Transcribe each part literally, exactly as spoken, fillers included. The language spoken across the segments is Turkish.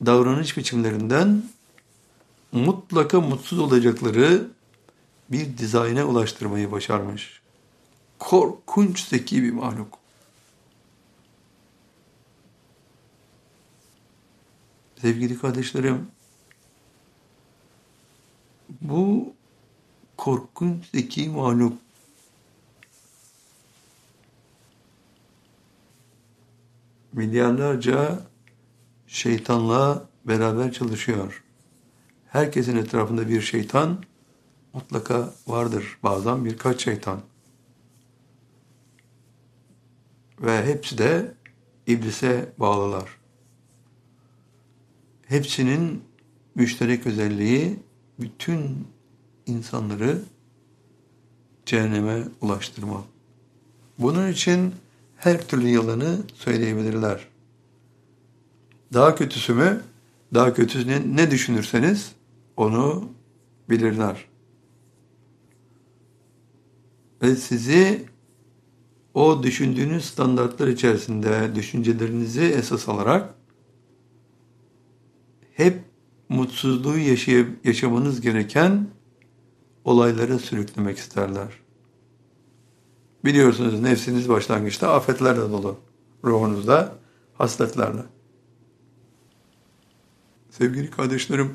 davranış biçimlerinden mutlaka mutsuz olacakları bir dizayna ulaştırmayı başarmış. Korkunç zeki bir mahluk. Sevgili kardeşlerim, bu korkunç zeki mahluk milyarlarca şeytanla beraber çalışıyor. Herkesin etrafında bir şeytan mutlaka vardır. Bazen birkaç şeytan. Ve hepsi de iblise bağlılar. Hepsinin müşterek özelliği bütün insanları cehenneme ulaştırma. Bunun için her türlü yalanı söyleyebilirler. Daha kötüsü mü? Daha kötüsü ne, ne düşünürseniz onu bilirler. Ve sizi o düşündüğünüz standartlar içerisinde düşüncelerinizi esas alarak hep mutsuzluğu yaşayıp yaşamanız gereken olaylara sürüklemek isterler. Biliyorsunuz nefsiniz başlangıçta afetlerle dolu. Ruhunuzda hasletlerle. Sevgili kardeşlerim,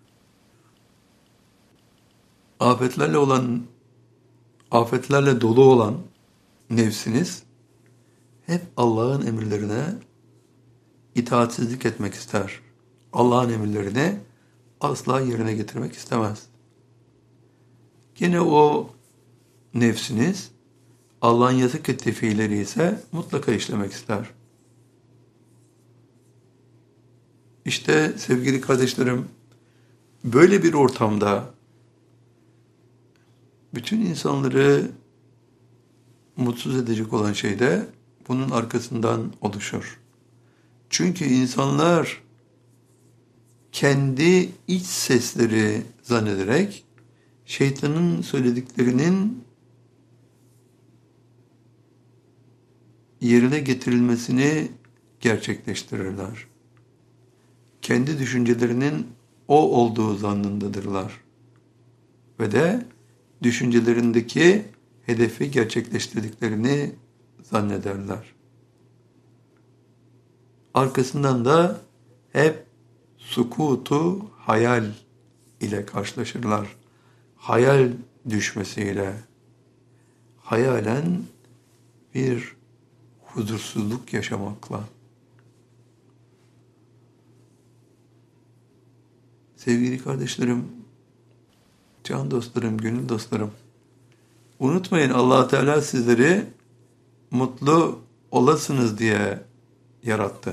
afetlerle olan, afetlerle dolu olan nefsiniz hep Allah'ın emirlerine itaatsizlik etmek ister. Allah'ın emirlerini asla yerine getirmek istemez. Yine o nefsiniz Allah'ın yasak ettiği fiilleri ise mutlaka işlemek ister. İşte sevgili kardeşlerim, böyle bir ortamda bütün insanları mutsuz edecek olan şey de bunun arkasından oluşur. Çünkü insanlar kendi iç sesleri zannederek şeytanın söylediklerinin yerine getirilmesini gerçekleştirirler. Kendi düşüncelerinin o olduğu zannındadırlar. Ve de düşüncelerindeki hedefi gerçekleştirdiklerini zannederler. Arkasından da hep sukutu hayal ile karşılaşırlar. Hayal düşmesiyle, hayalen bir huzursuzluk yaşamakla. Sevgili kardeşlerim, can dostlarım, gönül dostlarım, unutmayın Allah Teala sizleri mutlu olasınız diye yarattı.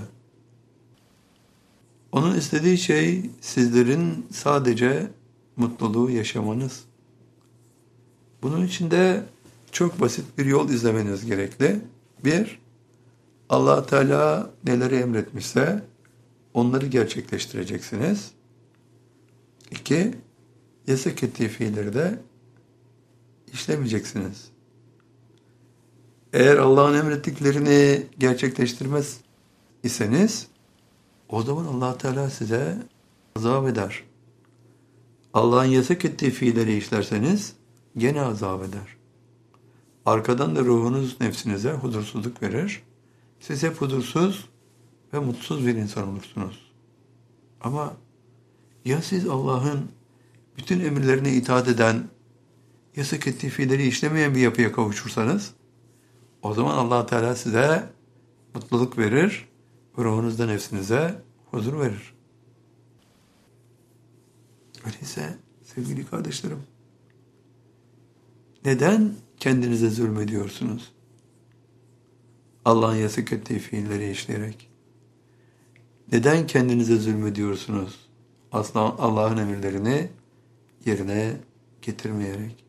Onun istediği şey sizlerin sadece mutluluğu yaşamanız. Bunun için de çok basit bir yol izlemeniz gerekli. Bir, Allah Teala neleri emretmişse onları gerçekleştireceksiniz. İki, yasak ettiği fiilleri de işlemeyeceksiniz. Eğer Allah'ın emrettiklerini gerçekleştirmez iseniz o zaman Allah Teala size azap eder. Allah'ın yasak ettiği fiilleri işlerseniz gene azap eder. Arkadan da ruhunuz nefsinize huzursuzluk verir. Siz hep huzursuz ve mutsuz bir insan olursunuz. Ama ya siz Allah'ın bütün emirlerine itaat eden, yasak ettiği fiilleri işlemeyen bir yapıya kavuşursanız, o zaman Allah Teala size mutluluk verir, ruhunuzda nefsinize huzur verir. Öyleyse sevgili kardeşlerim, neden kendinize zulmediyorsunuz? Allah'ın yasak ettiği fiilleri işleyerek. Neden kendinize zulmediyorsunuz? Asla Allah'ın emirlerini yerine getirmeyerek.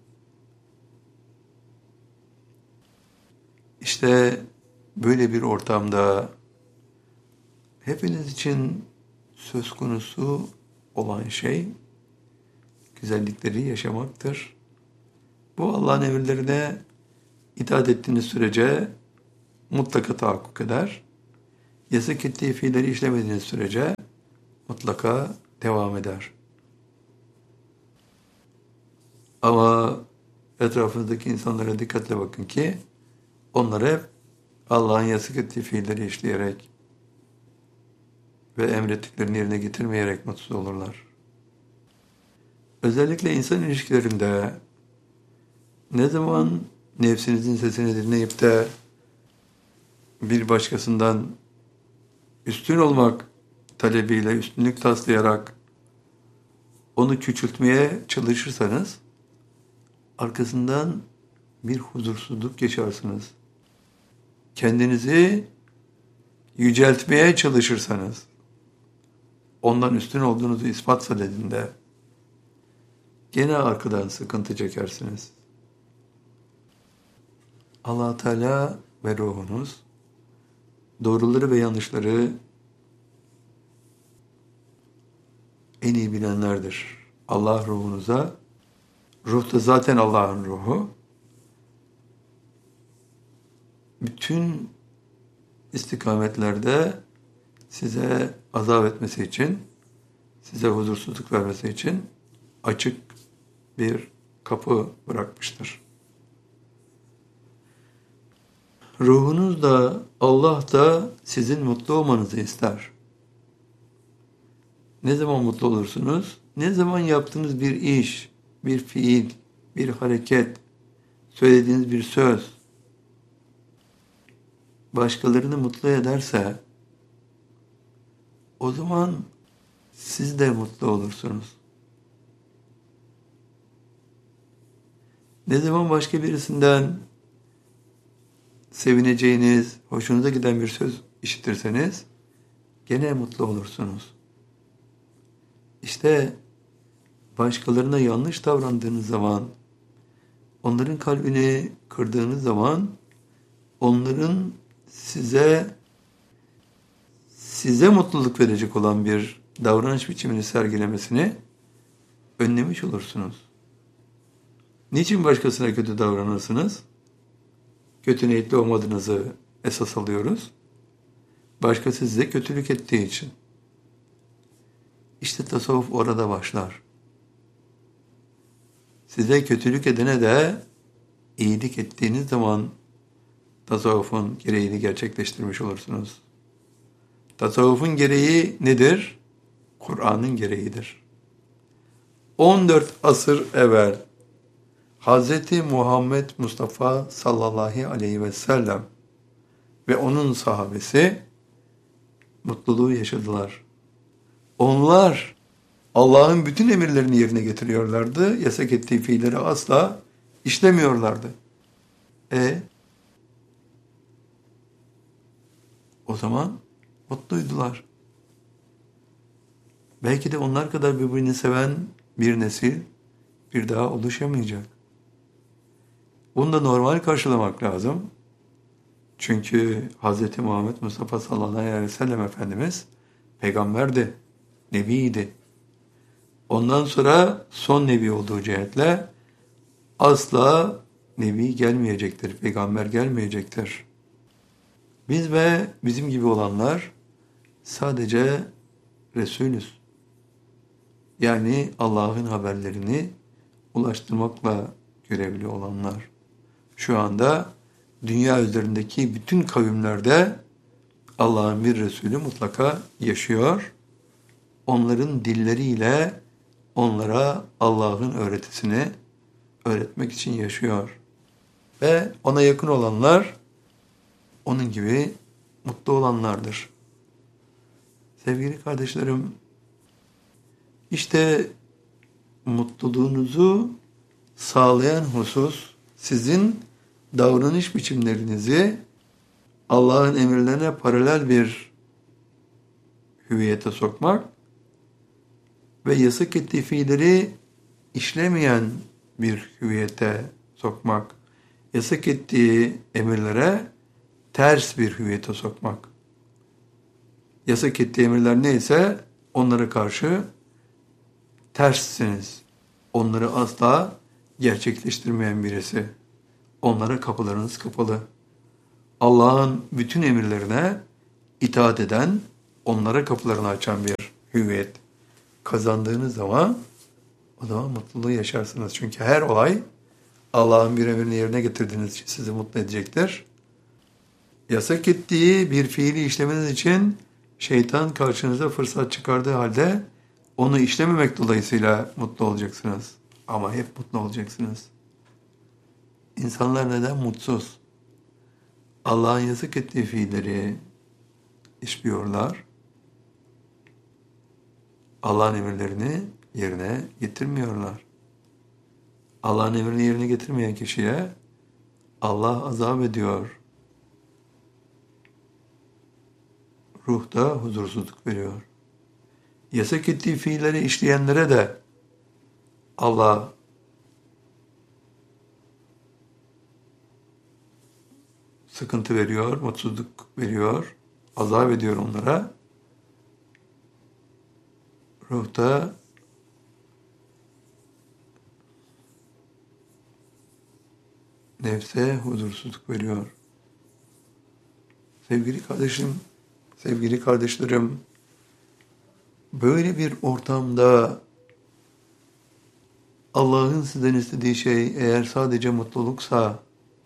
İşte böyle bir ortamda hepiniz için söz konusu olan şey güzellikleri yaşamaktır. Bu Allah'ın emirlerine itaat ettiğiniz sürece mutlaka tahakkuk eder. Yasak ettiği fiilleri işlemediğiniz sürece mutlaka devam eder. Ama etrafınızdaki insanlara dikkatle bakın ki onlar hep Allah'ın yasak ettiği fiilleri işleyerek ve emrettiklerini yerine getirmeyerek mutsuz olurlar. Özellikle insan ilişkilerinde ne zaman nefsinizin sesini dinleyip de bir başkasından üstün olmak talebiyle üstünlük taslayarak onu küçültmeye çalışırsanız arkasından bir huzursuzluk yaşarsınız. Kendinizi yüceltmeye çalışırsanız, ondan üstün olduğunuzu ispat sadedinde gene arkadan sıkıntı çekersiniz. Allah Teala ve ruhunuz doğruları ve yanlışları en iyi bilenlerdir. Allah ruhunuza, ruh da zaten Allah'ın ruhu, bütün istikametlerde size azap etmesi için, size huzursuzluk vermesi için açık bir kapı bırakmıştır. Ruhunuz da Allah da sizin mutlu olmanızı ister. Ne zaman mutlu olursunuz? Ne zaman yaptığınız bir iş, bir fiil, bir hareket, söylediğiniz bir söz başkalarını mutlu ederse o zaman siz de mutlu olursunuz. Ne zaman başka birisinden sevineceğiniz, hoşunuza giden bir söz işitirseniz gene mutlu olursunuz. İşte başkalarına yanlış davrandığınız zaman, onların kalbini kırdığınız zaman, onların size size mutluluk verecek olan bir davranış biçimini sergilemesini önlemiş olursunuz. Niçin başkasına kötü davranırsınız? Kötü niyetli olmadığınızı esas alıyoruz. Başkası size kötülük ettiği için. İşte tasavvuf orada başlar. Size kötülük edene de iyilik ettiğiniz zaman tasavvufun gereğini gerçekleştirmiş olursunuz. Tasavvufun gereği nedir? Kur'an'ın gereğidir. on dört asır evvel Hazreti Muhammed Mustafa sallallahu aleyhi ve sellem ve onun sahabesi mutluluğu yaşadılar. Onlar Allah'ın bütün emirlerini yerine getiriyorlardı. Yasak ettiği fiilleri asla işlemiyorlardı. E o zaman mutluydular. Belki de onlar kadar birbirini seven bir nesil bir daha oluşamayacak. Bunu da normal karşılamak lazım. Çünkü Hz. Muhammed Mustafa sallallahu aleyhi ve sellem Efendimiz peygamberdi, nebiydi. Ondan sonra son nebi olduğu cihetle asla nebi gelmeyecektir, peygamber gelmeyecektir. Biz ve bizim gibi olanlar sadece Resulüz. Yani Allah'ın haberlerini ulaştırmakla görevli olanlar. Şu anda dünya üzerindeki bütün kavimlerde Allah'ın bir Resulü mutlaka yaşıyor. Onların dilleriyle onlara Allah'ın öğretisini öğretmek için yaşıyor. Ve ona yakın olanlar onun gibi mutlu olanlardır. Sevgili kardeşlerim, işte mutluluğunuzu sağlayan husus sizin davranış biçimlerinizi Allah'ın emirlerine paralel bir hüviyete sokmak ve yasak ettiği fiilleri işlemeyen bir hüviyete sokmak, yasak ettiği emirlere ters bir hüviyete sokmak. Yasak ettiği emirler neyse onlara karşı terssiniz. Onları asla gerçekleştirmeyen birisi. Onlara kapılarınız kapalı. Allah'ın bütün emirlerine itaat eden, onlara kapılarını açan bir hüviyet kazandığınız zaman o zaman mutluluğu yaşarsınız. Çünkü her olay Allah'ın bir emrini yerine getirdiğiniz için sizi mutlu edecektir. Yasak ettiği bir fiili işlemeniz için şeytan karşınıza fırsat çıkardığı halde onu işlememek dolayısıyla mutlu olacaksınız. Ama hep mutlu olacaksınız. İnsanlar neden mutsuz? Allah'ın yasak ettiği fiilleri işliyorlar. Allah'ın emirlerini yerine getirmiyorlar. Allah'ın emrini yerine getirmeyen kişiye Allah azap ediyor. Ruhta huzursuzluk veriyor. Yasak ettiği fiilleri işleyenlere de Allah sıkıntı veriyor, mutsuzluk veriyor, azap ediyor onlara. Ruhta nefse huzursuzluk veriyor. Sevgili kardeşim, sevgili kardeşlerim, böyle bir ortamda Allah'ın sizden istediği şey eğer sadece mutluluksa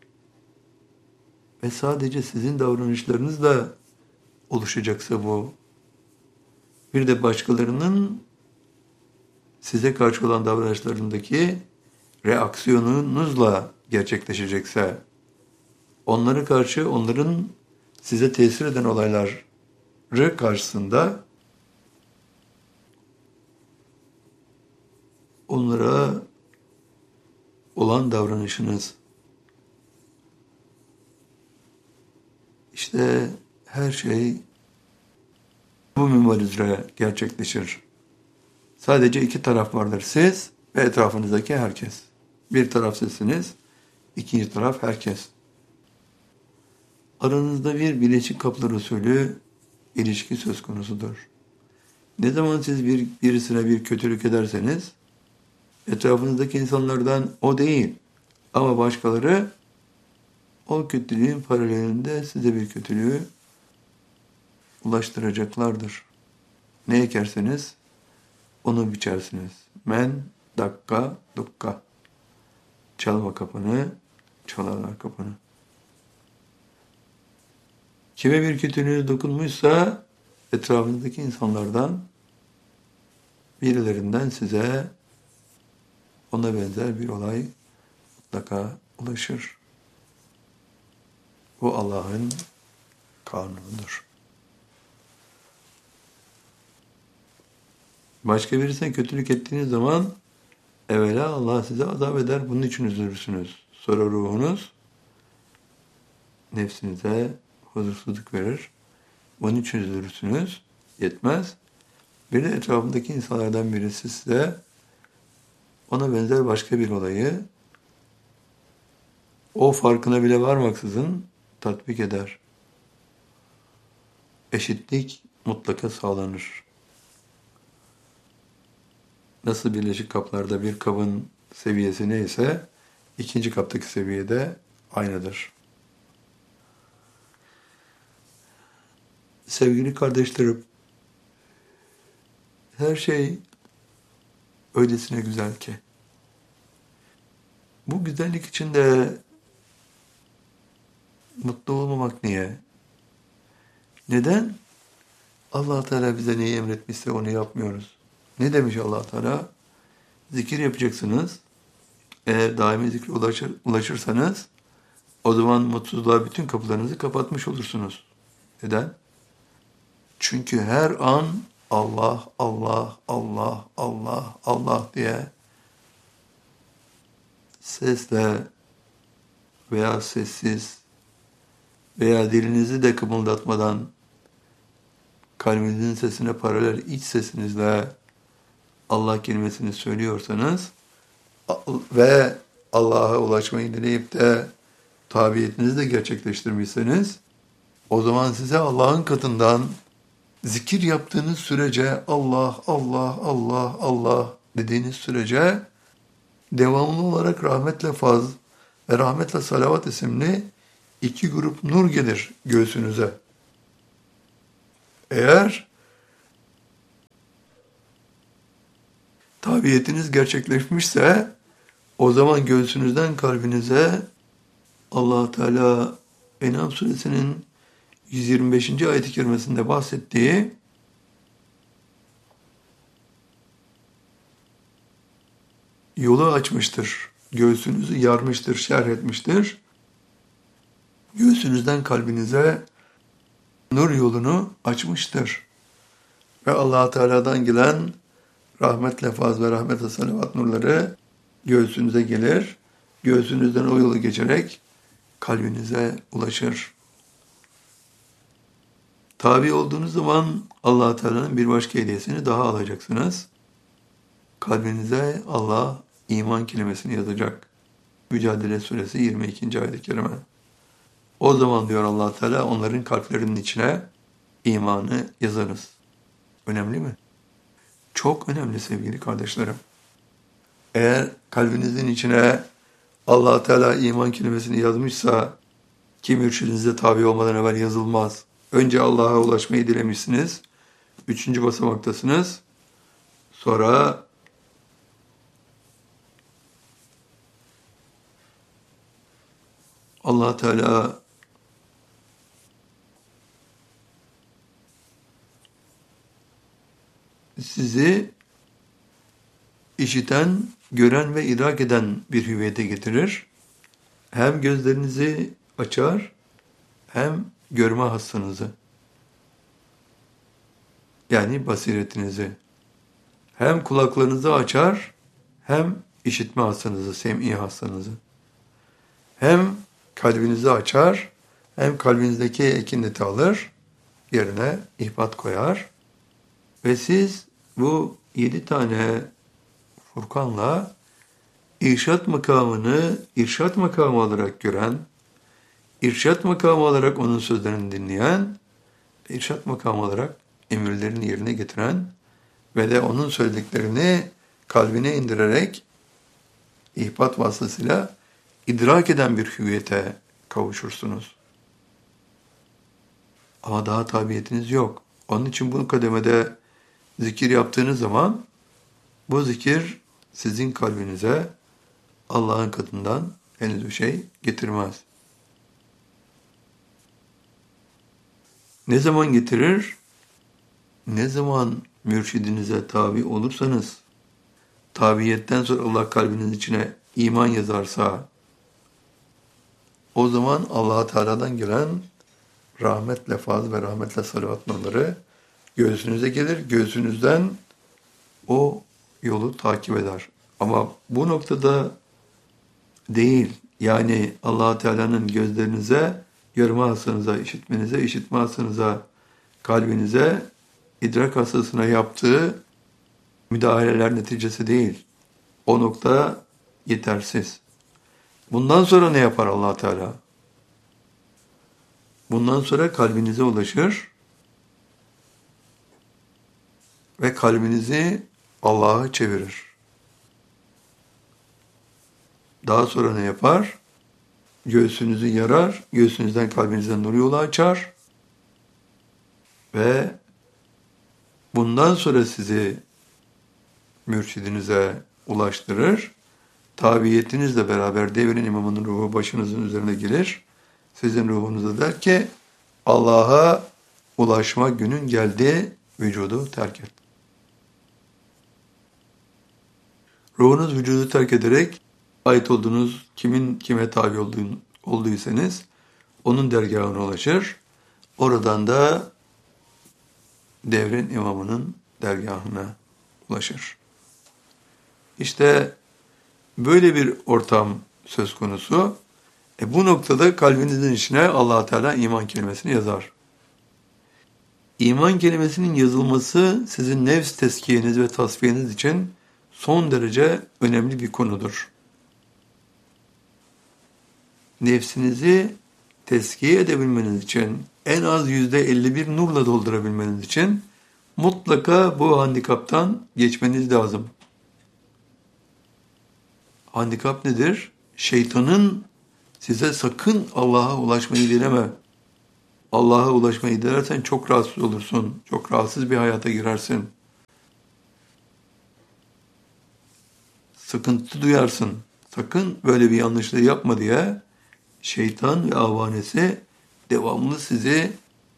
ve sadece sizin davranışlarınızla oluşacaksa bu, bir de başkalarının size karşı olan davranışlarındaki reaksiyonunuzla gerçekleşecekse, onlara karşı, onların size tesir eden olayları karşısında onlara olan davranışınız, işte her şey bu minval üzere gerçekleşir. Sadece iki taraf vardır. Siz ve etrafınızdaki herkes. Bir taraf sizsiniz, ikinci taraf herkes. Aranızda bir bileşik kaplar usulü ilişki söz konusudur. Ne zaman siz bir, birisine bir kötülük ederseniz, etrafınızdaki insanlardan o değil ama başkaları o kötülüğün paralelinde size bir kötülüğü ulaştıracaklardır. Ne ekerseniz onu biçersiniz. Men, dakka, dukka. Çalma kapını, çalarlar kapını. Kime bir kötülüğü dokunmuşsa etrafınızdaki insanlardan birilerinden size ona benzer bir olay mutlaka ulaşır. Bu Allah'ın kanunudur. Başka birisine kötülük ettiğiniz zaman evvela Allah size azap eder. Bunun için üzülürsünüz. Sonra ruhunuz nefsinize huzursuzluk verir. Bunun için üzülürsünüz. Yetmez. Bir de etrafındaki insanlardan birisi size ona benzer başka bir olayı o farkına bile varmaksızın tatbik eder. Eşitlik mutlaka sağlanır. Nasıl birleşik kaplarda bir kabın seviyesi neyse, ikinci kaptaki seviyede aynıdır. Sevgili kardeşlerim, her şey öylesine güzel ki. Bu güzellik içinde mutlu olmamak niye? Neden? Allah Teala bize neyi emretmişse onu yapmıyoruz. Ne demiş Allah Teala? Zikir yapacaksınız. Eğer daimi zikre ulaşır, ulaşırsanız o zaman mutsuzluğa bütün kapılarınızı kapatmış olursunuz. Neden? Çünkü her an Allah, Allah, Allah, Allah, Allah diye sesle veya sessiz veya dilinizi de kımıldatmadan kalbinizin sesine paralel iç sesinizle Allah kelimesini söylüyorsanız ve Allah'a ulaşmayı dileyip de tabiyetinizi de gerçekleştirmişseniz o zaman size Allah'ın katından zikir yaptığınız sürece Allah, Allah, Allah, Allah dediğiniz sürece devamlı olarak rahmetle faz ve rahmetle salavat isimli iki grup nur gelir göğsünüze. Eğer Tabiyetiniz gerçekleşmişse o zaman göğsünüzden kalbinize Allah Teala En'am suresinin yüz yirmi beşinci ayet-i kerimesinde bahsettiği yolu açmıştır. Göğsünüzü yarmıştır, şerh etmiştir. Göğsünüzden kalbinize nur yolunu açmıştır. Ve Allah Teala'dan gelen rahmet lefaz ve rahmet-i salavat nurları göğsünüze gelir. Göğsünüzden o yolu geçerek kalbinize ulaşır. Tabi olduğunuz zaman Allah Teala'nın bir başka hediyesini daha alacaksınız. Kalbinize Allah iman kelimesini yazacak. Mücadele Suresi yirmi ikinci ayet-i kerime. O zaman diyor Allah Teala onların kalplerinin içine imanı yazarız. Önemli mi? Çok önemli sevgili kardeşlerim. Eğer kalbinizin içine Allah Teala iman kelimesini yazmışsa ki mürşidinize tabi olmadan evvel yazılmaz. Önce Allah'a ulaşmayı dilemişsiniz. Üçüncü basamaktasınız. Sonra Allah Teala sizi işiten, gören ve idrak eden bir hüviyete getirir. Hem gözlerinizi açar, hem görme hassanızı, yani basiretinizi, hem kulaklarınızı açar, hem işitme hassanızı, sem'i hassanızı, hem kalbinizi açar, hem kalbinizdeki ekineti alır, yerine ihbat koyar ve siz bu yedi tane Furkan'la irşat makamını irşat makamı olarak gören, irşat makamı olarak onun sözlerini dinleyen, irşat makamı olarak emirlerini yerine getiren ve de onun söylediklerini kalbine indirerek ihbat vasıtasıyla idrak eden bir hüviyete kavuşursunuz. Ama daha tabiyetiniz yok. Onun için bu kademede zikir yaptığınız zaman bu zikir sizin kalbinize Allah'ın katından henüz bir şey getirmez. Ne zaman getirir? Ne zaman mürşidinize tabi olursanız, tabiyetten sonra Allah kalbinin içine iman yazarsa, o zaman Allah Teala'dan gelen rahmetle faz ve rahmetle salavat nurları göğsünüze gelir. Göğsünüzden o yolu takip eder. Ama bu noktada değil. Yani Allah Teala'nın gözlerinize, görme hassanıza, işitmenize, işitme hassanıza, kalbinize, idrak hassasına yaptığı müdahaleler neticesi değil. O nokta yetersiz. Bundan sonra ne yapar Allah Teala? Bundan sonra kalbinize ulaşır ve kalbinizi Allah'a çevirir. Daha sonra ne yapar? Göğsünüzü yarar, göğsünüzden kalbinizden nur yolu açar ve bundan sonra sizi mürşidinize ulaştırır. Tabiyetinizle beraber devrin imamının ruhu başınızın üzerine gelir. Sizin ruhunuza der ki Allah'a ulaşma günün geldi, vücudu terk et. Ruhunuz vücudu terk ederek ait olduğunuz kimin kime tabi olduğun, olduysanız onun dergahına ulaşır. Oradan da devrin imamının dergahına ulaşır. İşte böyle bir ortam söz konusu. E bu noktada kalbinizin içine Allah Teala iman kelimesini yazar. İman kelimesinin yazılması sizin nefs tezkiyeniz ve tasfiyeniz için son derece önemli bir konudur. Nefsinizi tezkiye edebilmeniz için, en az yüzde elli bir nurla doldurabilmeniz için mutlaka bu handikaptan geçmeniz lazım. Handikap nedir? Şeytanın size sakın Allah'a ulaşmayı dileme. Allah'a ulaşmayı dilersen çok rahatsız olursun. Çok rahatsız bir hayata girersin. sıkıntı duyarsın. Sakın böyle bir yanlışlığı yapma diye şeytan ve avanesi devamlı sizi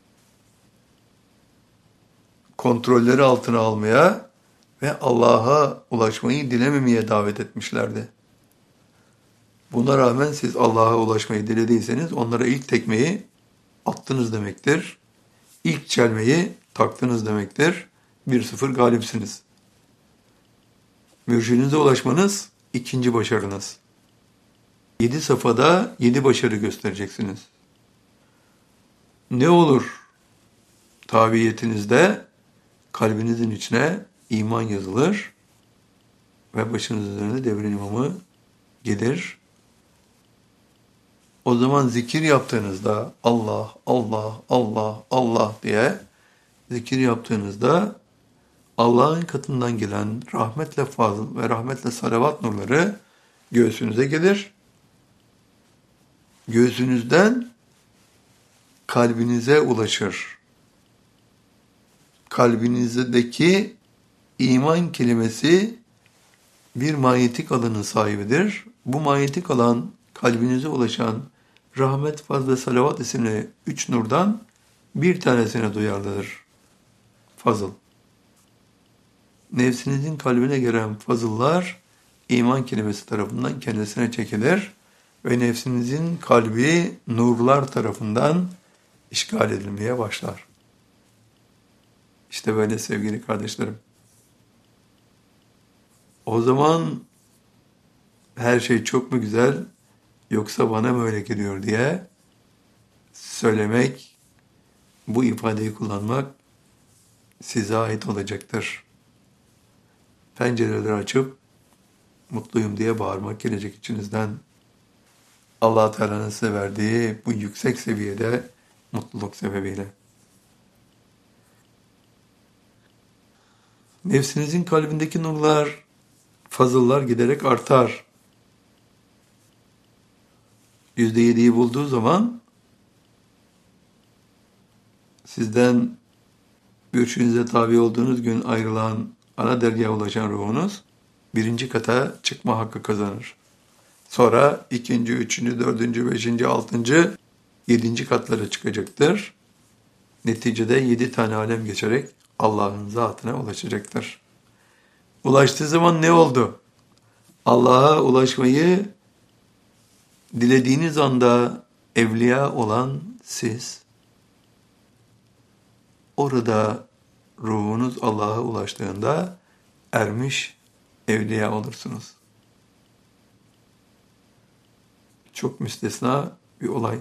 kontrolleri altına almaya ve Allah'a ulaşmayı dilememeye davet etmişlerdi. Buna rağmen siz Allah'a ulaşmayı dilediyseniz onlara ilk tekmeyi attınız demektir. İlk çelmeyi taktınız demektir. bir sıfır galipsiniz. Mürşidinize ulaşmanız ikinci başarınız. Yedi safhada yedi başarı göstereceksiniz. Ne olur tabiyetinizde kalbinizin içine iman yazılır ve başınız üzerinde devrin imamı gelir. O zaman zikir yaptığınızda Allah, Allah, Allah, Allah diye zikir yaptığınızda Allah'ın katından gelen rahmetle fazıl ve rahmetle salavat nurları göğsünüze gelir. Göğsünüzden kalbinize ulaşır. Kalbinizdeki iman kelimesi bir manyetik alanın sahibidir. Bu manyetik alan kalbinize ulaşan rahmet, fazl ve salavat isimli üç nurdan bir tanesine duyarlıdır. Fazıl. Nefsinizin kalbine gelen fazıllar iman kelimesi tarafından kendisine çekilir ve nefsinizin kalbi nurlar tarafından işgal edilmeye başlar. İşte böyle sevgili kardeşlerim. O zaman her şey çok mu güzel yoksa bana mı öyle geliyor diye söylemek, bu ifadeyi kullanmak size ait olacaktır. Pencereleri açıp mutluyum diye bağırmak gelecek içinizden. Allah Teala'nın size verdiği bu yüksek seviyede mutluluk sebebiyle. Nefsinizin kalbindeki nurlar, fazıllar giderek artar. Yüzde yediyi bulduğu zaman sizden görüşünüze tabi olduğunuz gün ayrılan ana dergaha ulaşan ruhunuz birinci kata çıkma hakkı kazanır. Sonra ikinci, üçüncü, dördüncü, beşinci, altıncı, yedinci katlara çıkacaktır. Neticede yedi tane alem geçerek Allah'ın zatına ulaşacaktır. Ulaştığı zaman ne oldu? Allah'a ulaşmayı dilediğiniz anda evliya olan siz, orada ruhunuz Allah'a ulaştığında ermiş evliya olursunuz. Çok müstesna bir olay.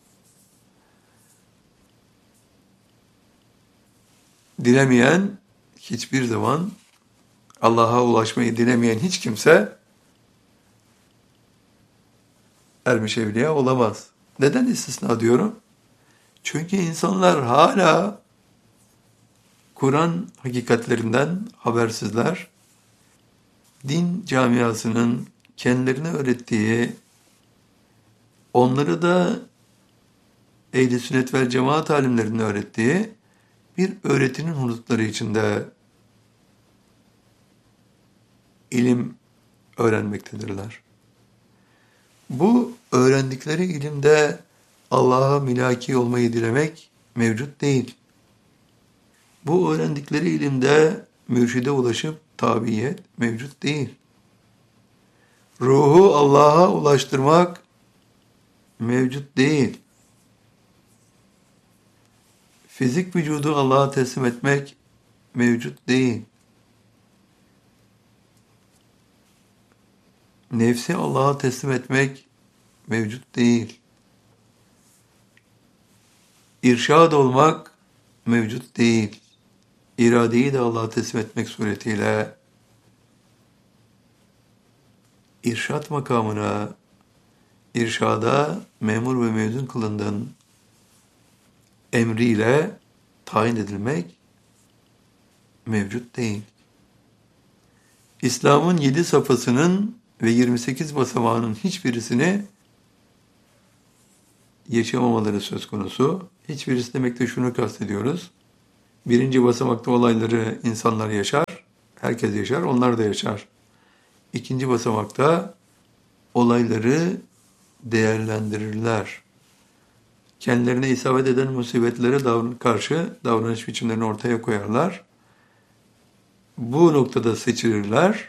Dilemeyen hiçbir zaman, Allah'a ulaşmayı dilemeyen hiç kimse ermiş evliya olamaz. Neden istisna diyorum? Çünkü insanlar hala Kur'an hakikatlerinden habersizler. Din camiasının kendilerine öğrettiği, onları da ehl-i sünnet vel cemaat alimlerinin öğrettiği bir öğretinin hudutları içinde ilim öğrenmektedirler. Bu öğrendikleri ilimde Allah'a mülaki olmayı dilemek mevcut değil. Bu öğrendikleri ilimde mürşide ulaşıp tabiyet mevcut değil. Ruhu Allah'a ulaştırmak mevcut değil. Fizik vücudu Allah'a teslim etmek mevcut değil. Nefsi Allah'a teslim etmek mevcut değil. İrşad olmak mevcut değil. İradeyi de Allah'a teslim etmek suretiyle irşat makamına, irşada memur ve mezun kılındığın emriyle tayin edilmek mevcut değil. İslam'ın yedi safhasının ve yirmi sekiz basamağının hiçbirisini yaşamamaları söz konusu. Hiçbirisi demekle şunu kastediyoruz. Birinci basamakta olayları insanlar yaşar, herkes yaşar, onlar da yaşar. İkinci basamakta olayları değerlendirirler. Kendilerine isabet eden musibetlere davran karşı davranış biçimlerini ortaya koyarlar. Bu noktada seçilirler.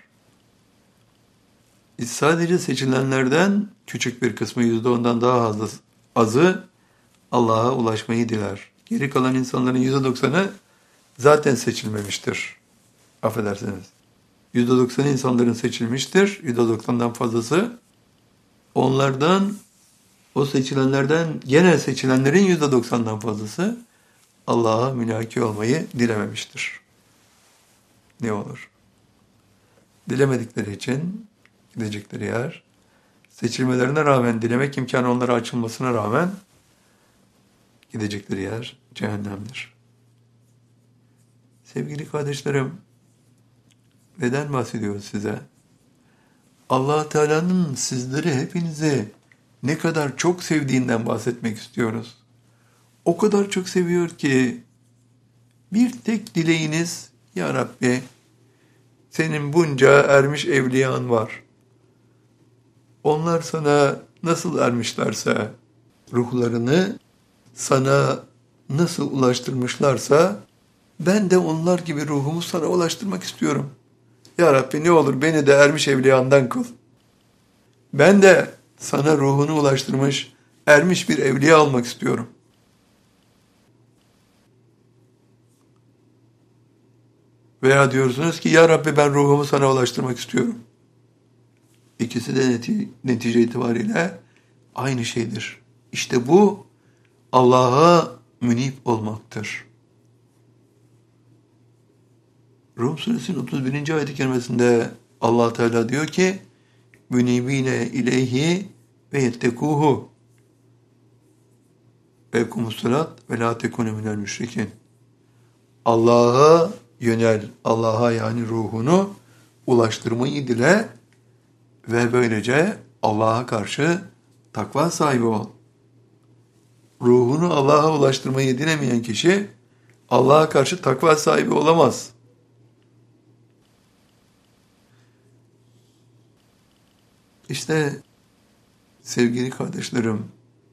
Sadece seçilenlerden küçük bir kısmı, yüzde ondan daha azı, azı Allah'a ulaşmayı diler. Geri kalan insanların yüzde doksanı zaten seçilmemiştir. Affedersiniz. yüzde doksanı insanların seçilmiştir. yüzde doksandan fazlası. Onlardan, o seçilenlerden, gene seçilenlerin yüzde doksandan fazlası Allah'a mülaki olmayı dilememiştir. Ne olur? Dilemedikleri için gidecekleri yer, seçilmelerine rağmen, dilemek imkanı onlara açılmasına rağmen gidecekleri yer cehennemdir. Sevgili kardeşlerim, neden bahsediyoruz size? Allah Teala'nın sizleri, hepinizi ne kadar çok sevdiğinden bahsetmek istiyoruz. O kadar çok seviyor ki bir tek dileğiniz, Ya Rabbi, senin bunca ermiş evliyan var. Onlar sana nasıl ermişlerse, ruhlarını sana nasıl ulaştırmışlarsa, ben de onlar gibi ruhumu sana ulaştırmak istiyorum. Ya Rabbi, ne olur beni de ermiş evliyandan kıl. Ben de sana ruhunu ulaştırmış, ermiş bir evliya olmak istiyorum. Veya diyorsunuz ki, Ya Rabbi, ben ruhumu sana ulaştırmak istiyorum. İkisi de neti netice itibariyle aynı şeydir. İşte bu Allah'a münip olmaktır. Rum suresinin otuz birinci ayet-i kerimesinde Allah Teala diyor ki, münibine ileyhi ve yettekuhu ve ekumussalat ve la tekunu minel müşrikin. Allah'a yönel, Allah'a yani ruhunu ulaştırmayı dile ve böylece Allah'a karşı takva sahibi ol. Ruhunu Allah'a ulaştırmayı dilemeyen kişi Allah'a karşı takva sahibi olamaz. İşte sevgili kardeşlerim,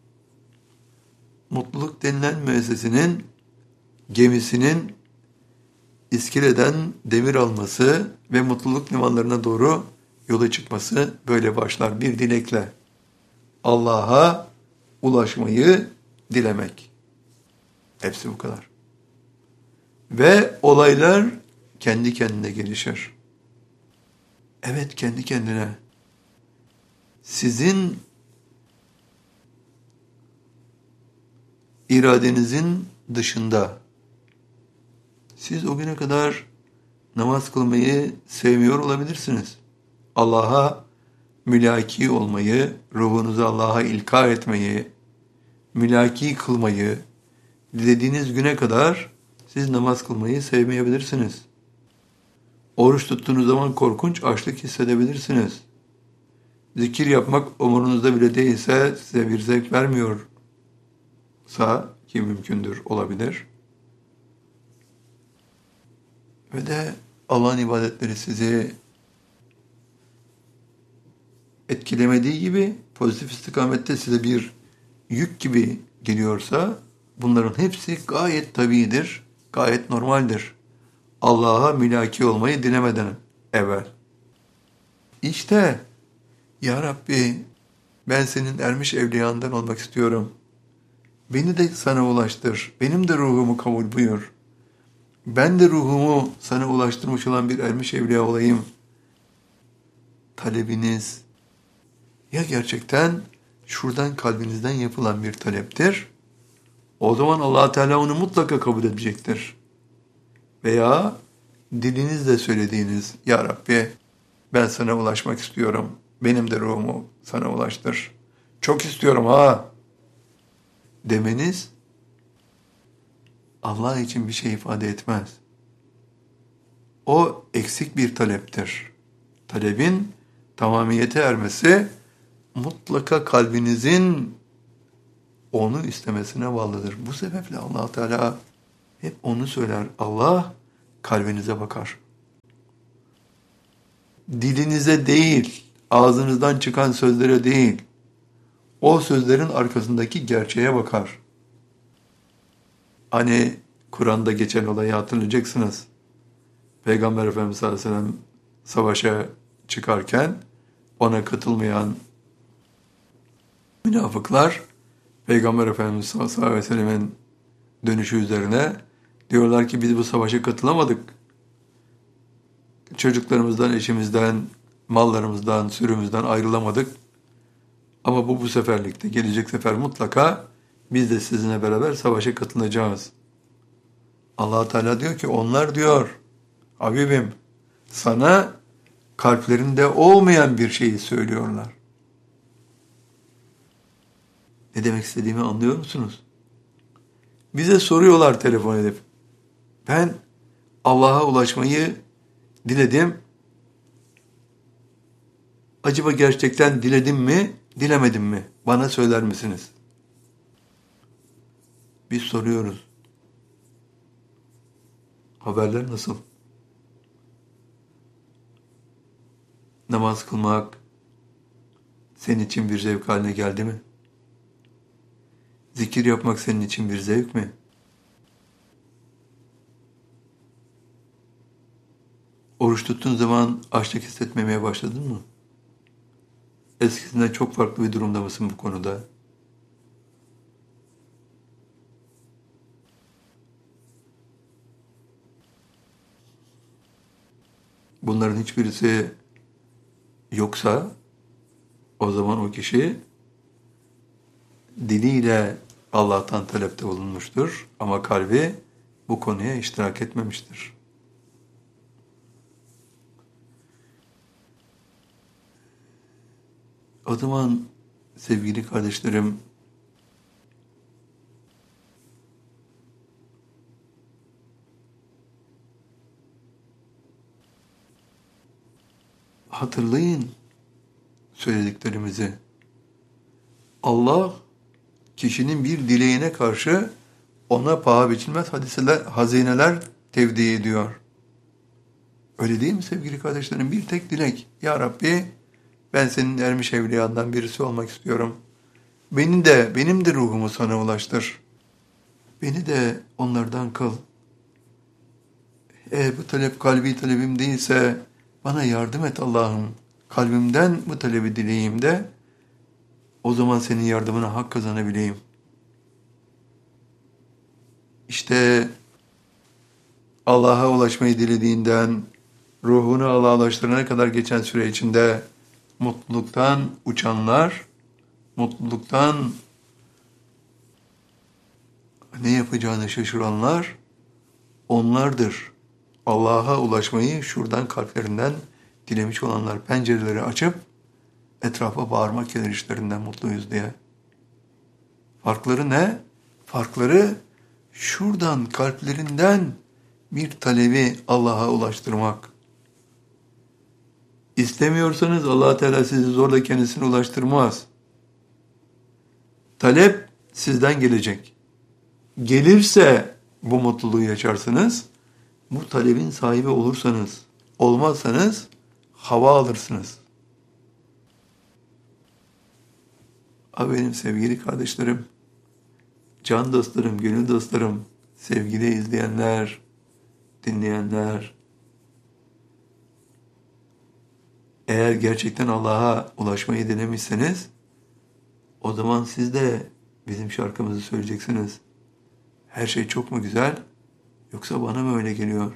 mutluluk denilen müessesinin gemisinin iskeleden demir alması ve mutluluk limanlarına doğru yola çıkması böyle başlar. Bir dilekle Allah'a ulaşmayı dilemek. Hepsi bu kadar. Ve olaylar kendi kendine gelişir. Evet, kendi kendine. Sizin iradenizin dışında, siz o güne kadar namaz kılmayı sevmiyor olabilirsiniz. Allah'a mülaki olmayı, ruhunuzu Allah'a ilka etmeyi, mülaki kılmayı, dilediğiniz güne kadar siz namaz kılmayı sevmeyebilirsiniz. Oruç tuttuğunuz zaman korkunç açlık hissedebilirsiniz. Zikir yapmak umurunuzda bile değilse, size bir zevk vermiyorsa, ki mümkündür, olabilir. Ve de Allah'ın ibadetleri sizi etkilemediği gibi, pozitif istikamette size bir yük gibi geliyorsa, bunların hepsi gayet tabiidir, gayet normaldir. Allah'a mülaki olmayı dilemeden evvel. İşte, Ya Rabbi, ben senin ermiş evliyandan olmak istiyorum. Beni de sana ulaştır, benim de ruhumu kabul buyur. Ben de ruhumu sana ulaştırmış olan bir ermiş evliya olayım. Talebiniz ya gerçekten şuradan kalbinizden yapılan bir taleptir, o zaman Allah Teala onu mutlaka kabul edecektir. Veya dilinizle söylediğiniz, Ya Rabbi, ben sana ulaşmak istiyorum, benim de ruhumu sana ulaştır, çok istiyorum ha demeniz Allah için bir şey ifade etmez. O eksik bir taleptir. Talebin tamamiyete ermesi mutlaka kalbinizin onu istemesine bağlıdır. Bu sebeple Allah Teala hep onu söyler. Allah kalbinize bakar. dilinize değil, ağzınızdan çıkan sözlere değil, o sözlerin arkasındaki gerçeğe bakar. Hani Kur'an'da geçen olayı hatırlayacaksınız. Peygamber Efendimiz sallallahu aleyhi ve sellem savaşa çıkarken ona katılmayan münafıklar Peygamber Efendimiz sallallahu aleyhi ve sellem'in dönüşü üzerine diyorlar ki biz bu savaşa katılamadık. Çocuklarımızdan, eşimizden, mallarımızdan, sürümüzden ayrılamadık. Ama bu bu seferlikte, gelecek sefer mutlaka biz de sizinle beraber savaşa katılacağız. Allah Teala diyor ki onlar diyor Habibim sana kalplerinde olmayan bir şeyi söylüyorlar. Ne demek istediğimi anlıyor musunuz? Bize soruyorlar telefon edip. Ben Allah'a ulaşmayı diledim. Acaba gerçekten diledim mi, dilemedim mi? Bana söyler misiniz? Biz soruyoruz. Haberler nasıl? Namaz kılmak senin için bir zevk haline geldi mi? Zikir yapmak senin için bir zevk mi? Oruç tuttuğun zaman açlık hissetmemeye başladın mı? Eskisinden çok farklı bir durumda mısın bu konuda? Bunların hiçbirisi yoksa o zaman o kişi diliyle Allah'tan talepte bulunmuştur ama kalbi bu konuya iştirak etmemiştir. O zaman sevgili kardeşlerim, hatırlayın söylediklerimizi. Allah kişinin bir dileğine karşı ona paha biçilmez hadiseler, hazineler tevdi ediyor. Öyle değil mi sevgili kardeşlerim? Bir tek dilek. Ya Rabbi ben senin ermiş evliyandan birisi olmak istiyorum. Beni de, benim de ruhumu sana ulaştır. Beni de onlardan kıl. Eğer bu talep kalbi talebim değilse bana yardım et Allah'ım. Kalbimden bu talebi dileyeyim de o zaman senin yardımına hak kazanabileyim. İşte Allah'a ulaşmayı dilediğinden ruhunu Allah'a ulaştırana kadar geçen süre içinde mutluluktan uçanlar, mutluluktan ne yapacağını şaşıranlar onlardır. Allah'a ulaşmayı şuradan kalplerinden dilemiş olanlar pencereleri açıp etrafa bağırmak gelir işlerinden mutluyuz diye. Farkları ne? Farkları şuradan kalplerinden bir talebi Allah'a ulaştırmak. İstemiyorsanız Allah Teala sizi zorla kendisine ulaştırmaz. Talep sizden gelecek. Gelirse bu mutluluğu yaşarsınız. Bu talebin sahibi olursanız, olmazsanız hava alırsınız. Abi benim sevgili kardeşlerim, can dostlarım, gönül dostlarım, sevgili izleyenler, dinleyenler, eğer gerçekten Allah'a ulaşmayı denemişseniz, o zaman siz de bizim şarkımızı söyleyeceksiniz. Her şey çok mu güzel, yoksa bana mı öyle geliyor?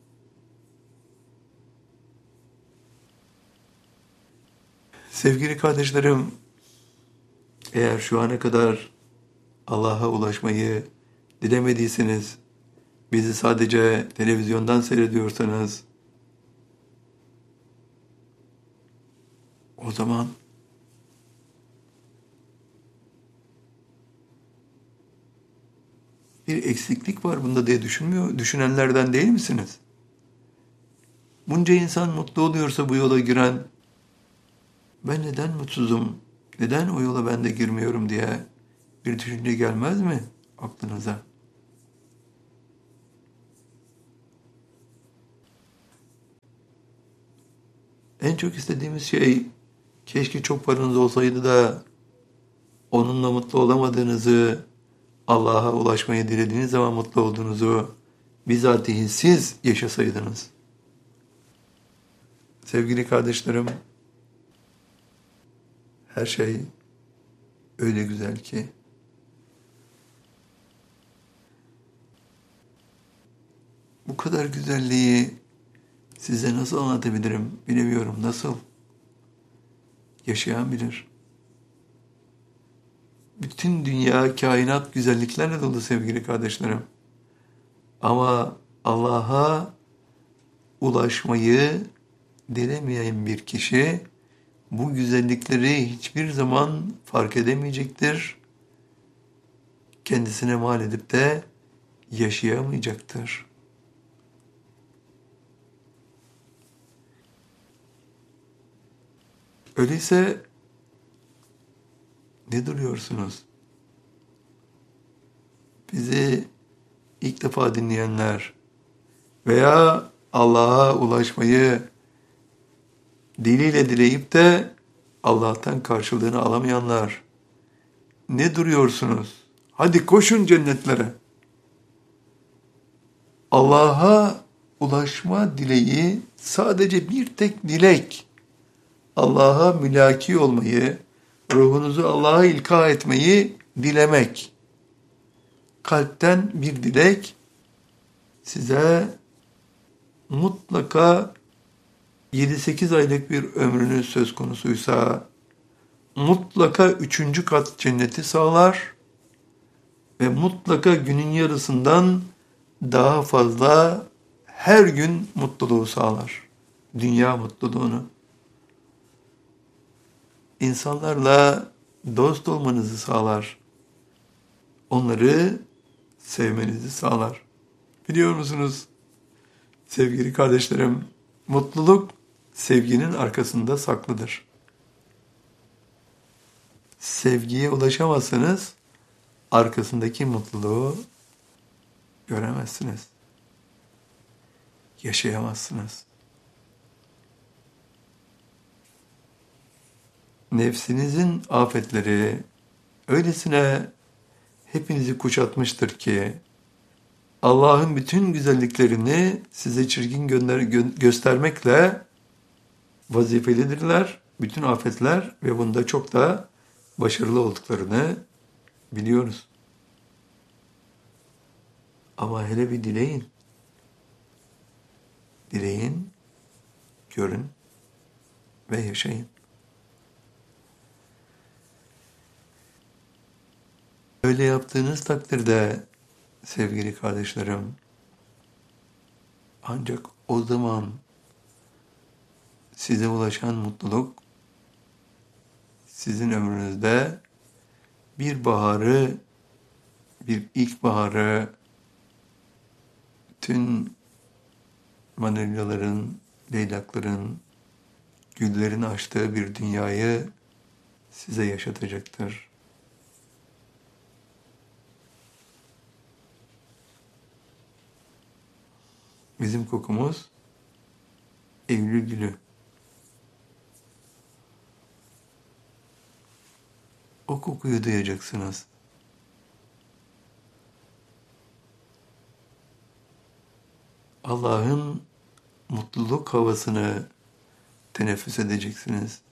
Sevgili kardeşlerim, eğer şu ana kadar Allah'a ulaşmayı dilemediyseniz, bizi sadece televizyondan seyrediyorsanız, o zaman bir eksiklik var bunda diye düşünmüyor, düşünenlerden değil misiniz? Bunca insan mutlu oluyorsa bu yola giren, ben neden mutsuzum, neden o yola ben de girmiyorum diye bir düşünce gelmez mi aklınıza? En çok istediğimiz şey keşke çok paranız olsaydı da onunla mutlu olamadığınızı, Allah'a ulaşmayı dilediğiniz zaman mutlu olduğunuzu bizatihi siz yaşasaydınız. Sevgili kardeşlerim, her şey öyle güzel ki bu kadar güzelliği size nasıl anlatabilirim bilemiyorum. Nasıl? Yaşayan bilir. Bütün dünya, kainat güzelliklerle dolu sevgili kardeşlerim. Ama Allah'a ulaşmayı dilemeyen bir kişi bu güzellikleri hiçbir zaman fark edemeyecektir. Kendisine mal edip de yaşayamayacaktır. Öyleyse ne duruyorsunuz? Bizi ilk defa dinleyenler veya Allah'a ulaşmayı diliyle dileyip de Allah'tan karşılığını alamayanlar, ne duruyorsunuz? Hadi koşun cennetlere. Allah'a ulaşma dileği sadece bir tek dilek. Allah'a mülaki olmayı, ruhunuzu Allah'a ilka etmeyi dilemek. Kalpten bir dilek size mutlaka yedi sekiz aylık bir ömrünüz söz konusuysa mutlaka üçüncü kat cenneti sağlar ve mutlaka günün yarısından daha fazla her gün mutluluğu sağlar. Dünya mutluluğunu. İnsanlarla dost olmanızı sağlar. Onları sevmenizi sağlar. Biliyor musunuz sevgili kardeşlerim, mutluluk sevginin arkasında saklıdır. Sevgiye ulaşamazsanız arkasındaki mutluluğu göremezsiniz. Yaşayamazsınız. Nefsinizin afetleri öylesine hepinizi kuşatmıştır ki Allah'ın bütün güzelliklerini size çirkin gönder gö göstermekle vazifelidirler. Bütün afetler ve bunda çok da başarılı olduklarını biliyoruz. Ama hele bir dileyin. Dileyin, görün ve yaşayın. Öyle yaptığınız takdirde sevgili kardeşlerim, ancak o zaman size ulaşan mutluluk sizin ömrünüzde bir baharı, bir ilkbaharı, bütün vanilyaların, leylakların, güllerin açtığı bir dünyayı size yaşatacaktır. Bizim kokumuz Eylül gülü. O kokuyu duyacaksınız. Allah'ın mutluluk havasını teneffüs edeceksiniz.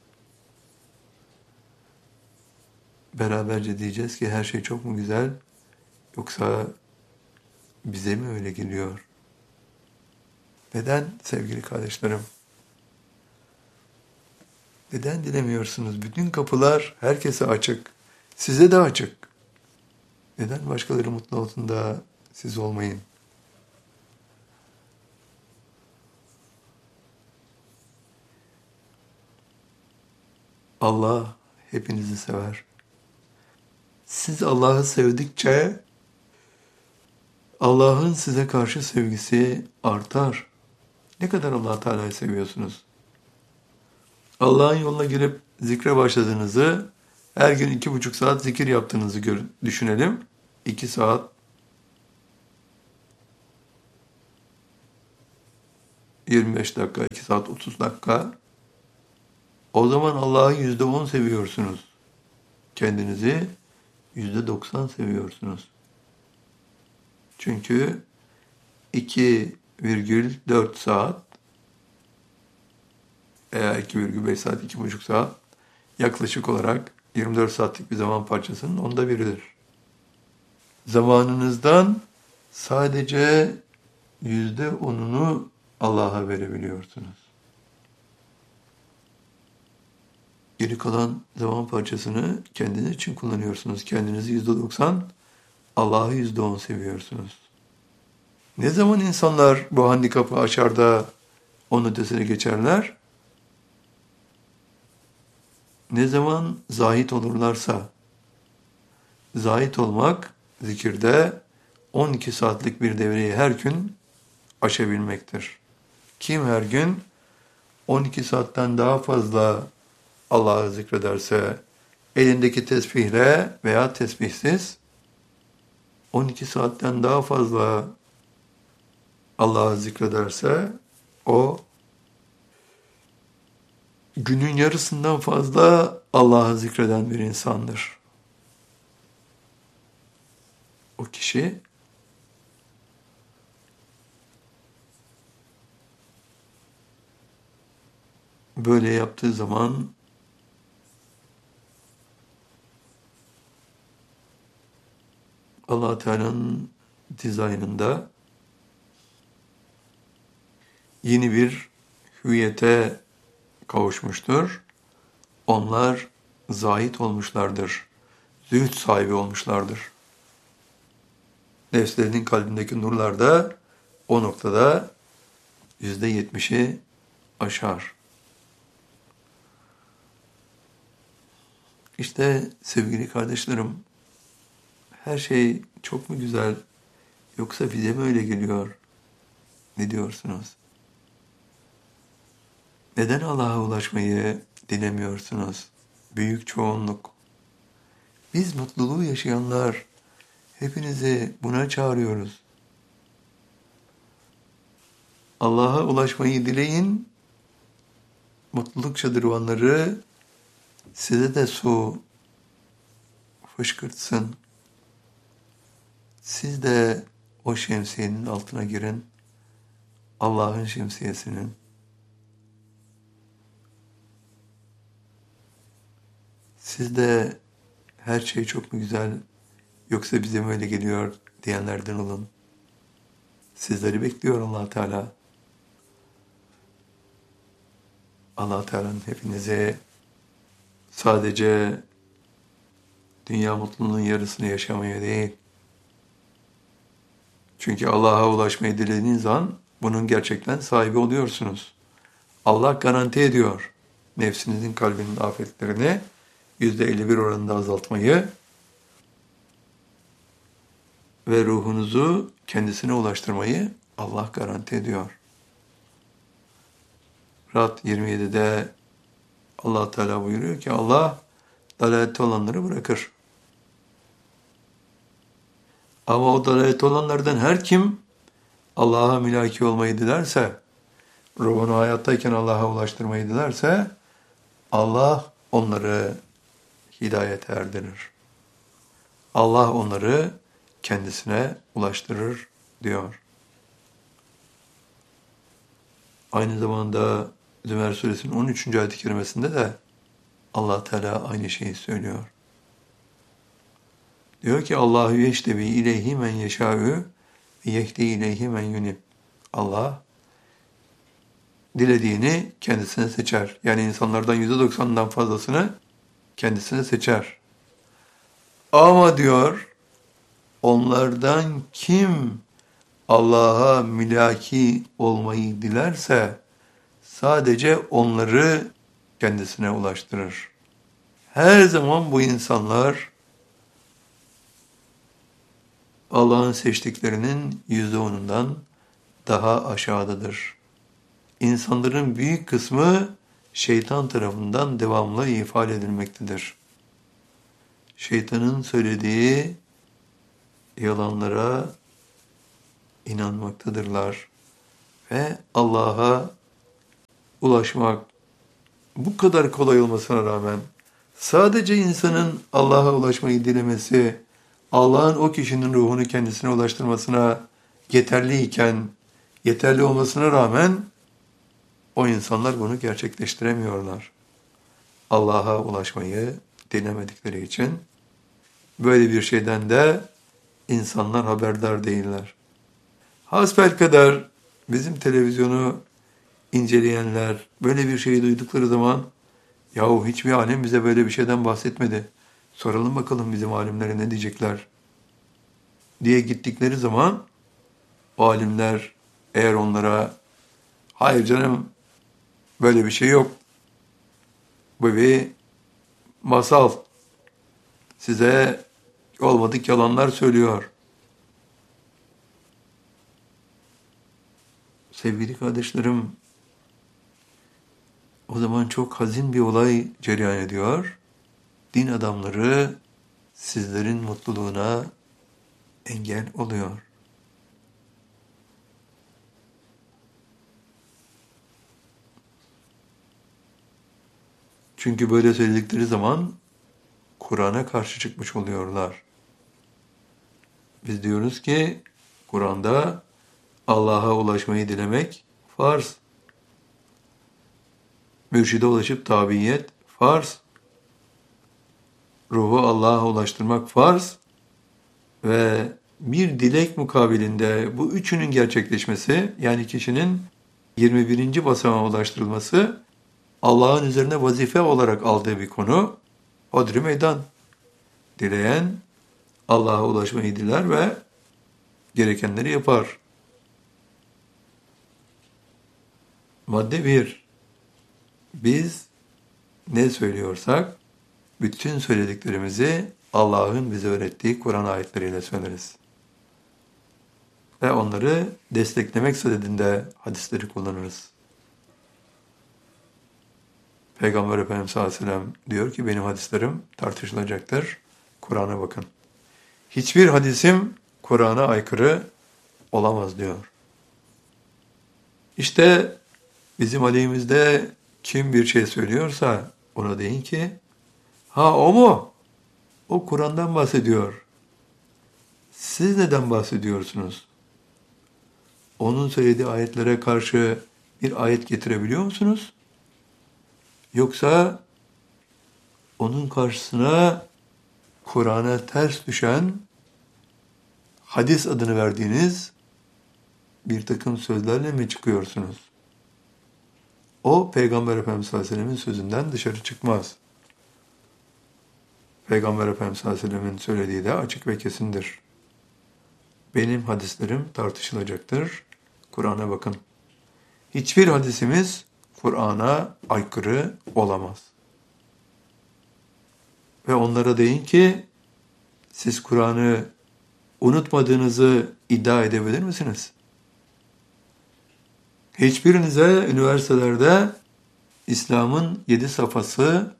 Beraberce diyeceğiz ki her şey çok mu güzel, yoksa bize mi öyle geliyor? Neden sevgili kardeşlerim? Neden dilemiyorsunuz? Bütün kapılar herkese açık. Size de açık. Neden başkaları mutlu olsun da siz olmayın? Allah hepinizi sever. Siz Allah'ı sevdikçe Allah'ın size karşı sevgisi artar. Ne kadar Allah Teala'yı seviyorsunuz? Allah'ın yoluna girip zikre başladığınızı, her gün iki buçuk saat zikir yaptığınızı düşünelim. İki saat, yirmi beş dakika, iki saat, otuz dakika. O zaman Allah'ı yüzde on seviyorsunuz. Kendinizi yüzde doksan seviyorsunuz. Çünkü iki virgül dört saat veya iki virgül beş saat, iki buçuk saat yaklaşık olarak yirmi dört saatlik bir zaman parçasının onda biridir. Zamanınızdan sadece yüzde onunu Allah'a verebiliyorsunuz. Geri kalan zaman parçasını kendiniz için kullanıyorsunuz. Kendinizi yüzde doksan, Allah'ı yüzde on seviyorsunuz. Ne zaman insanlar bu handikapı aşar da onun ötesine geçerler? Ne zaman zahit olurlarsa. Zahit olmak zikirde on iki saatlik bir devreyi her gün aşabilmektir. Kim her gün on iki saatten daha fazla Allah'ı zikrederse, elindeki tesbihle veya tesbihsiz on iki saatten daha fazla Allah'ı zikrederse, o günün yarısından fazla Allah'ı zikreden bir insandır. O kişi böyle yaptığı zaman Allah Teala'nın dizaynında yeni bir hüviyete kavuşmuştur. Onlar zahit olmuşlardır. Zühd sahibi olmuşlardır. Nefslerinin kalbindeki nurlar da o noktada yüzde yetmişi aşar. İşte sevgili kardeşlerim, her şey çok mu güzel, yoksa bize mi öyle geliyor? Ne diyorsunuz? Neden Allah'a ulaşmayı dilemiyorsunuz? Büyük çoğunluk. Biz mutluluğu yaşayanlar hepinizi buna çağırıyoruz. Allah'a ulaşmayı dileyin, mutluluk şadırvanları size de su fışkırtsın. Siz de o şemsiyenin altına girin, Allah'ın şemsiyesinin. Siz de her şey çok mu güzel, yoksa bize mi öyle geliyor diyenlerden olun. Sizleri bekliyor Allah Teala. Allah Teala'nın hepinize sadece dünya mutluluğunun yarısını yaşamaya değil, çünkü Allah'a ulaşmayı dilediğiniz an bunun gerçekten sahibi oluyorsunuz. Allah garanti ediyor nefsinizin, kalbinin afetlerini yüzde elli bir oranında azaltmayı ve ruhunuzu kendisine ulaştırmayı Allah garanti ediyor. Ra'd yirmi yedide Allah Teala buyuruyor ki Allah dalalette olanları bırakır. Ama o dalalette olanlardan her kim Allah'a mülaki olmayı dilerse, ruhunu hayattayken Allah'a ulaştırmayı dilerse, Allah onları hidayete erdirir. Allah onları kendisine ulaştırır diyor. Aynı zamanda Zümer Suresinin on üçüncü ayet-i kerimesinde de Allah Teala aynı şeyi söylüyor. Diyor ki Allahu yeştebi ileyhi men yeşâ'ü ve yehdi ileyhi men yunib. Allah dilediğini kendisine seçer. Yani insanlardan yüzde doksanından fazlasını kendisine seçer. Ama diyor, onlardan kim Allah'a mülaki olmayı dilerse sadece onları kendisine ulaştırır. Her zaman bu insanlar Allah'ın seçtiklerinin yüzde onundan daha aşağıdadır. İnsanların büyük kısmı şeytan tarafından devamlı ifade edilmektedir. Şeytanın söylediği yalanlara inanmaktadırlar ve Allah'a ulaşmak bu kadar kolay olmasına rağmen sadece insanın Allah'a ulaşmayı dilemesi, Allah'ın o kişinin ruhunu kendisine ulaştırmasına yeterliyken, yeterli olmasına rağmen o insanlar bunu gerçekleştiremiyorlar. Allah'a ulaşmayı dilemedikleri için böyle bir şeyden de insanlar haberdar değiller. Hasbelkader bizim televizyonu inceleyenler böyle bir şeyi duydukları zaman yahu hiçbir alim bize böyle bir şeyden bahsetmedi. Soralım bakalım bizim alimlere ne diyecekler diye gittikleri zaman o alimler eğer onlara hayır canım böyle bir şey yok. Bu bir masal. Size olmadık yalanlar söylüyor. Sevgili kardeşlerim, o zaman çok hazin bir olay cereyan ediyor. Din adamları sizlerin mutluluğuna engel oluyor. Çünkü böyle söyledikleri zaman Kur'an'a karşı çıkmış oluyorlar. Biz diyoruz ki Kur'an'da Allah'a ulaşmayı dilemek farz. Mürşide ulaşıp tabiyet farz. Ruhu Allah'a ulaştırmak farz. Ve bir dilek mukabilinde bu üçünün gerçekleşmesi, yani kişinin yirmi birinci basamağa ulaştırılması Allah'ın üzerine vazife olarak aldığı bir konu. Hodri meydan. Dileyen Allah'a ulaşmayı diler ve gerekenleri yapar. Madde bir. Biz ne söylüyorsak bütün söylediklerimizi Allah'ın bize öğrettiği Kur'an ayetleriyle söyleriz. Ve onları desteklemek sadedinde hadisleri kullanırız. Peygamber Efendimiz sallallahu aleyhi ve sellem diyor ki benim hadislerim tartışılacaktır. Kur'an'a bakın. Hiçbir hadisim Kur'an'a aykırı olamaz diyor. İşte bizim aleyhimizde kim bir şey söylüyorsa ona deyin ki ha o mu? O Kur'an'dan bahsediyor. Siz neden bahsediyorsunuz? Onun söylediği ayetlere karşı bir ayet getirebiliyor musunuz? Yoksa onun karşısına Kur'an'a ters düşen hadis adını verdiğiniz bir takım sözlerle mi çıkıyorsunuz? O Peygamber Efendimiz sallallahu aleyhi ve sellem'in sözünden dışarı çıkmaz. Peygamber Efendimiz sallallahu aleyhi ve sellem'in söylediği de açık ve kesindir. Benim hadislerim tartışılacaktır. Kur'an'a bakın. Hiçbir hadisimiz Kur'an'a aykırı olamaz. Ve onlara deyin ki siz Kur'an'ı unutmadığınızı iddia edebilir misiniz? Hiçbirinize üniversitelerde İslam'ın yedi safhası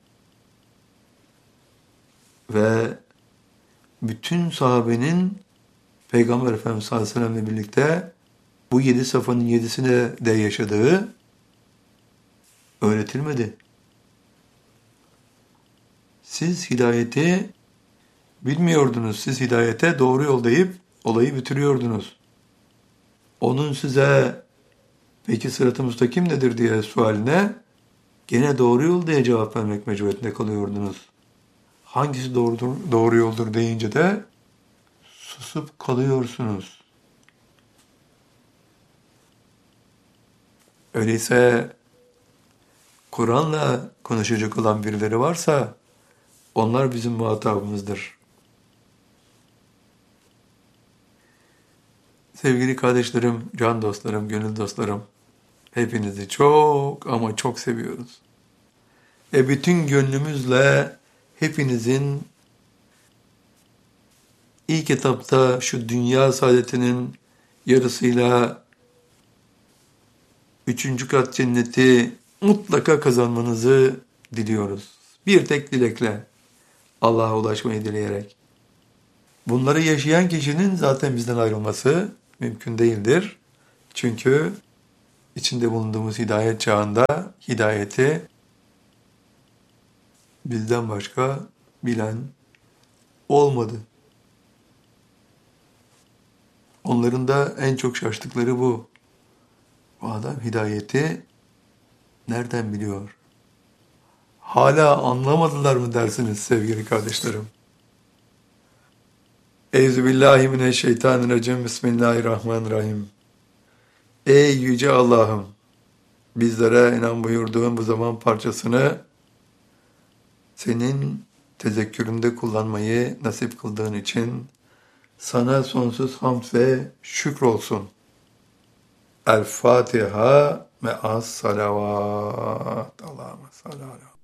ve bütün sahabenin Peygamber Efendimiz sallallahu aleyhi ve sellem'le birlikte bu yedi safhanın yedisine de yaşadığı öğretilmedi. Siz hidayeti bilmiyordunuz. Siz hidayete doğru yol deyip olayı bitiriyordunuz. Onun size peki sırat-ı müstakim nedir diye sualine gene doğru yol diye cevap vermek mecburiyetinde kalıyordunuz. Hangisi doğrudur, doğru yoldur deyince de susup kalıyorsunuz. Öyleyse Kur'an'la konuşacak olan birileri varsa onlar bizim muhatabımızdır. Sevgili kardeşlerim, can dostlarım, gönül dostlarım, hepinizi çok ama çok seviyoruz. Ve bütün gönlümüzle hepinizin ilk etapta şu dünya saadetinin yarısıyla üçüncü kat cenneti mutlaka kazanmanızı diliyoruz. Bir tek dilekle, Allah'a ulaşmayı dileyerek. Bunları yaşayan kişinin zaten bizden ayrılması mümkün değildir. Çünkü içinde bulunduğumuz hidayet çağında hidayeti bizden başka bilen olmadı. Onların da en çok şaştıkları bu. Bu adam hidayeti nereden biliyor? Hala anlamadılar mı dersiniz sevgili kardeşlerim? Euzubillahimineşşeytanirracim. Bismillahirrahmanirrahim. Ey yüce Allah'ım! Bizlere inan buyurduğun bu zaman parçasını senin tezekküründe kullanmayı nasip kıldığın için sana sonsuz hamd ve şükür olsun. El Fatiha ve as salavat. Allahümme salli ala